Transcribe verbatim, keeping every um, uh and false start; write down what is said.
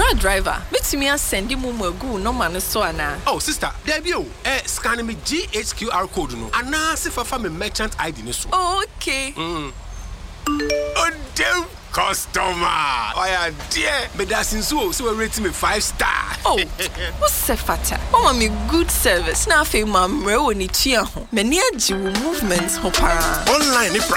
car driver, bet me send him a go no man so ana. Oh sister, there be eh scan me G H Q R code no. Ana se fa fa me merchant I D ne so. Oh, okay. Mm. Oh damn customer. Oh yeah, dear. Me da sinso so we rate me five star. Oh, what's sefata? Oh, me good service. Na fe ma mre woni tua ho. Me ne agi movements ho para. Online ni